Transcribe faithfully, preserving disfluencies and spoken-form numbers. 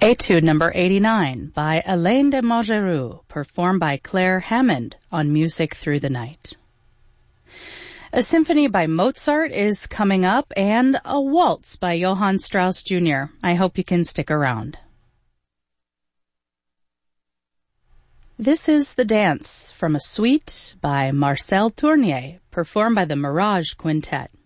Etude number eighty-nine by Alain de Montgeroux, performed by Claire Hammond on Music Through the Night. A symphony by Mozart is coming up, and a waltz by Johann Strauss Junior I hope you can stick around. This is The Dance from a suite by Marcel Tournier, performed by the Mirage Quintet.